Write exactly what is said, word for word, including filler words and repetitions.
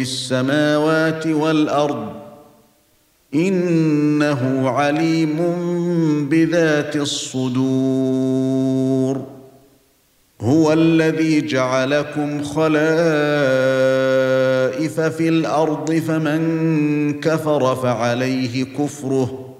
السماوات والأرض إنه عليم بذات الصدور هو الذي جعلكم خلائف في الأرض فمن كفر فعليه كفره